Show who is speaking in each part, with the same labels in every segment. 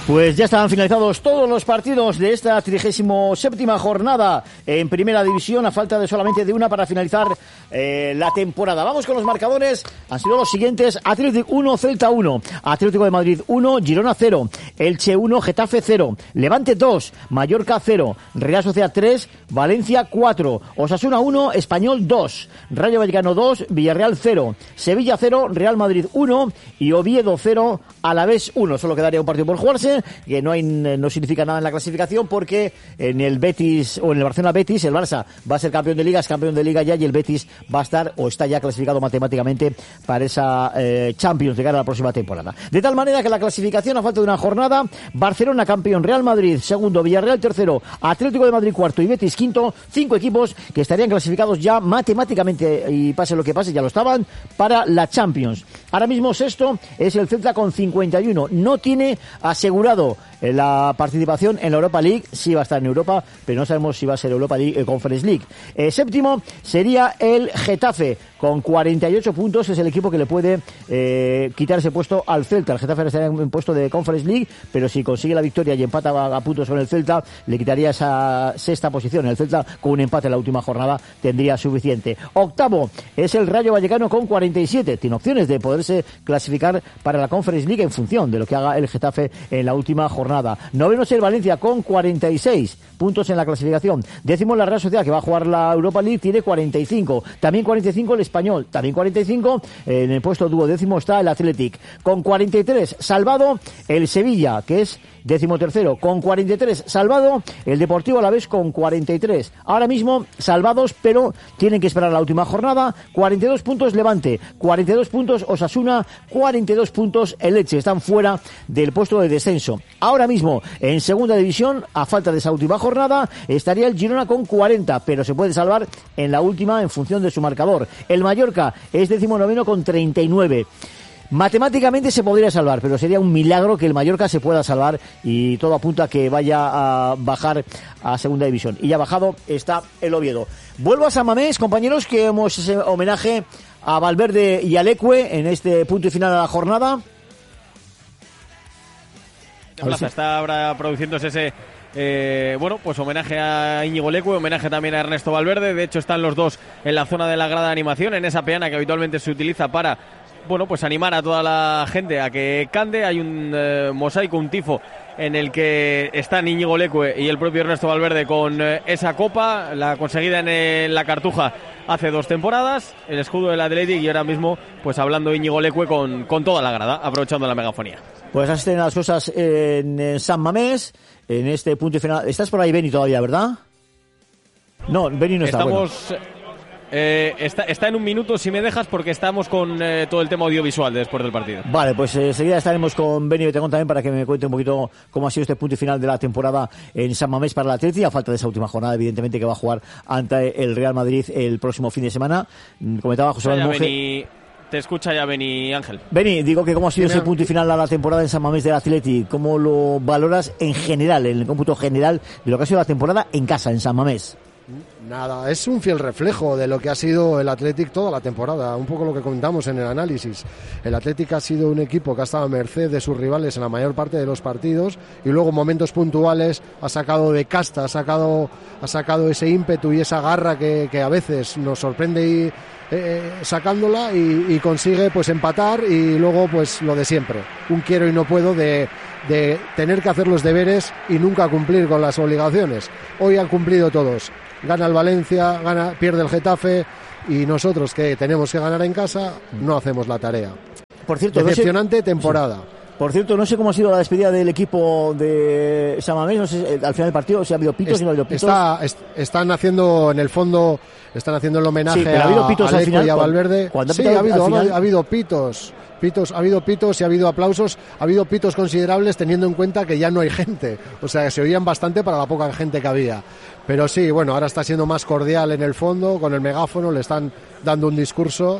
Speaker 1: Pues ya estaban finalizados todos los partidos de esta 37ª jornada en Primera División, a falta de solamente de una para finalizar la temporada. Vamos con los marcadores. Han sido los siguientes: Athletic 1, Celta 1, Atlético de Madrid 1, Girona 0, Elche 1, Getafe 0, Levante 2, Mallorca 0, Real Sociedad 3, Valencia 4, Osasuna 1, Español 2, Rayo Vallecano 2, Villarreal 0, Sevilla 0, Real Madrid 1 y Oviedo 0, Alavés 1. Solo quedaría un partido por jugarse, que no significa nada en la clasificación, porque en el Betis o en el Barcelona Betis, el Barça va a ser campeón de Liga, es campeón de Liga ya, y el Betis va a estar o está ya clasificado matemáticamente para esa Champions de cara a la próxima temporada. De tal manera que la clasificación, a falta de una jornada: Barcelona campeón, Real Madrid segundo, Villarreal tercero, Atlético de Madrid cuarto y Betis quinto. 5 equipos que estarían clasificados ya matemáticamente, y pase lo que pase, ya lo estaban, para la Champions. Ahora mismo sexto es el Celta con 51. No tiene asegurado la participación en la Europa League. Sí va a estar en Europa, pero no sabemos si va a ser Europa League, Conference League. Séptimo sería el Getafe con 48 puntos. Es el equipo que le puede quitar ese puesto al Celta. El Getafe estaría en puesto de Conference League, pero si consigue la victoria y empata a puntos con el Celta, le quitaría esa sexta posición. El Celta, con un empate en la última jornada, tendría suficiente. Octavo es el Rayo Vallecano con 47. Tiene opciones de poderse clasificar para la Conference League en función de lo que haga el Getafe en la última jornada. Noveno es el Valencia con 46 puntos en la clasificación. Décimo la Real Sociedad, que va a jugar la Europa League, tiene 45. También 45 el Español. También 45 en el puesto duodécimo está el Athletic. Con 43 salvado el Sevilla, que es 13º. Con 43 salvado el Deportivo Alavés con 43. Ahora mismo salvados, pero tienen que esperar la última jornada. 42 puntos Levante, 42 puntos Osasuna, 42 puntos el Elche. Están fuera del puesto de descenso. Ahora mismo en Segunda División, a falta de esa última jornada, estaría el Girona con 40, pero se puede salvar en la última en función de su marcador. El Mallorca es 19º con 39. Matemáticamente se podría salvar, pero sería un milagro que el Mallorca se pueda salvar, y todo apunta a que vaya a bajar a Segunda División. Y ya bajado está el Oviedo. Vuelvo a San Mamés, compañeros, que hemos ese homenaje a Valverde y a Leque en este punto y final de la jornada.
Speaker 2: Está ahora produciéndose ese pues homenaje a Íñigo Leque, homenaje también a Ernesto Valverde. De hecho, están los dos en la zona de la grada de animación, en esa peana que habitualmente se utiliza para pues animar a toda la gente a que cante. Hay un mosaico, un tifo, en el que están Íñigo Leque y el propio Ernesto Valverde con esa copa, la conseguida en la Cartuja hace 2 temporadas, el escudo del Athletic, y ahora mismo pues hablando Íñigo Leque con toda la grada, aprovechando la megafonía. Pues así están las cosas en San Mamés, en este punto y final. ¿Estás por ahí, Beni, todavía, verdad? No, Beni no está.
Speaker 3: Estamos...
Speaker 2: Bueno. Está en un minuto, si me dejas, porque estamos con todo el tema audiovisual después del partido. Vale, pues enseguida estaremos con Beni Betegón también para que me cuente un poquito cómo ha sido este punto y final de la temporada en San Mamés para el Atleti, a falta de esa última jornada, evidentemente, que va a jugar ante el Real Madrid el próximo fin de semana. Comentaba José Manuel Monge.
Speaker 3: Te escucha ya Beni, Ángel.
Speaker 1: Beni, digo que cómo ha sido ese punto y final de la temporada en San Mamés del Atleti. ¿Cómo lo valoras en general, en el cómputo general de lo que ha sido la temporada en casa, en San Mamés?
Speaker 4: Nada, es un fiel reflejo de lo que ha sido el Athletic toda la temporada, un poco lo que comentamos en el análisis. El Athletic ha sido un equipo que ha estado a merced de sus rivales en la mayor parte de los partidos, y luego en momentos puntuales ha sacado de casta, ha sacado ese ímpetu y esa garra que a veces nos sorprende sacándola, y consigue pues empatar, y luego pues lo de siempre, un quiero y no puedo de tener que hacer los deberes y nunca cumplir con las obligaciones. Hoy han cumplido todos. Gana el Valencia, pierde el Getafe, y nosotros, que tenemos que ganar en casa, no hacemos la tarea.
Speaker 1: Por cierto,
Speaker 4: decepcionante temporada.
Speaker 1: Sí. Por cierto, no sé cómo ha sido la despedida del equipo de San Mamés, no sé al final del partido si ha habido pitos, si no ha habido pitos.
Speaker 4: Están haciendo, en el fondo, el homenaje
Speaker 1: ha habido pitos
Speaker 4: a
Speaker 1: al final,
Speaker 4: y a Valverde. Sí, ha habido pitos. Ha habido pitos y ha habido aplausos, ha habido pitos considerables, teniendo en cuenta que ya no hay gente, o sea, se oían bastante para la poca gente que había. Pero sí, bueno, ahora está siendo más cordial en el fondo, con el megáfono, le están dando un discurso,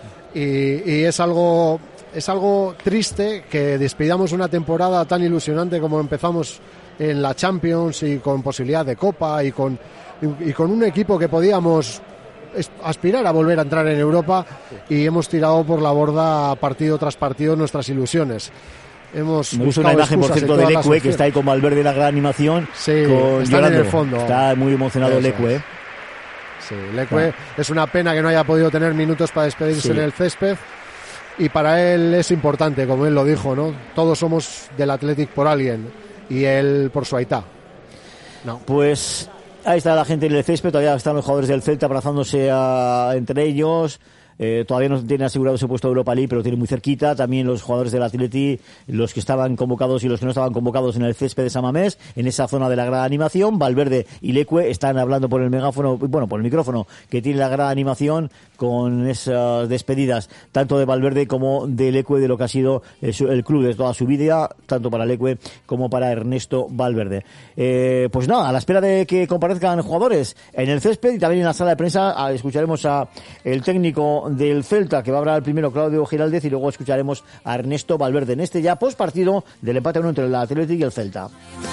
Speaker 4: y es algo triste que despidamos una temporada tan ilusionante como empezamos en la Champions, y con posibilidad de Copa, y con un equipo que podíamos aspirar a volver a entrar en Europa, y hemos tirado por la borda partido tras partido nuestras ilusiones.
Speaker 1: Me gusta una imagen, por cierto, de Leque, que está ahí con Valverde en la gran animación.
Speaker 4: Sí, está en el fondo.
Speaker 1: Está muy emocionado Leque.
Speaker 4: Sí, Leque es una pena que no haya podido tener minutos para despedirse en el césped. Y para él es importante, como él lo dijo, ¿no? Todos somos del Athletic por alguien y él por su aitá. No.
Speaker 1: Pues ahí está la gente en el césped, todavía están los jugadores del Celta abrazándose entre ellos. Todavía no tiene asegurado ese puesto de Europa League, pero tiene muy cerquita. También los jugadores del Atleti, los que estaban convocados y los que no estaban convocados en el césped de San Mamés, en esa zona de la grada animación. Valverde y Leque están hablando por el megáfono, por el micrófono que tiene la grada animación, con esas despedidas tanto de Valverde como de Leque, de lo que ha sido el club de toda su vida, tanto para Leque como para Ernesto Valverde. Pues nada, a la espera de que comparezcan jugadores en el césped y también en la sala de prensa, escucharemos a el técnico del Celta, que va a hablar primero Claudio Giraldez, y luego escucharemos a Ernesto Valverde en este ya postpartido del empate 1 entre el Athletic y el Celta.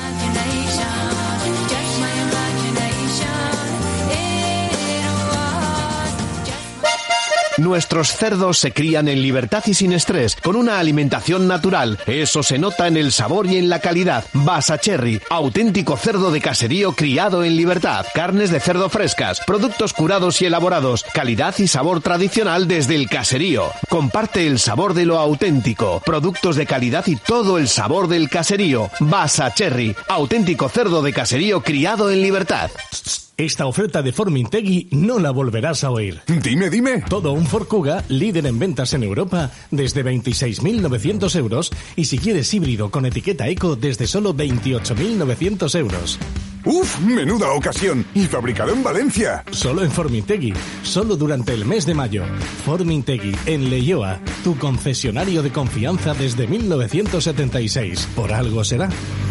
Speaker 5: Nuestros cerdos se crían en libertad y sin estrés, con una alimentación natural. Eso se nota en el sabor y en la calidad. Basa Cherry, auténtico cerdo de caserío criado en libertad. Carnes de cerdo frescas, productos curados y elaborados, calidad y sabor tradicional desde el caserío. Comparte el sabor de lo auténtico. Productos de calidad y todo el sabor del caserío. Basa Cherry, auténtico cerdo de caserío criado en libertad.
Speaker 6: Esta oferta de Formintegui no la volverás a oír.
Speaker 7: Dime.
Speaker 6: Todo un Ford Kuga, líder en ventas en Europa, desde 26.900 euros, y si quieres híbrido con etiqueta eco, desde solo 28.900 euros.
Speaker 7: ¡Uf! ¡Menuda ocasión! Y fabricado en Valencia.
Speaker 6: Solo en Formintegui, solo durante el mes de mayo. Formintegui, en Leioa, tu concesionario de confianza desde 1976. Por algo será.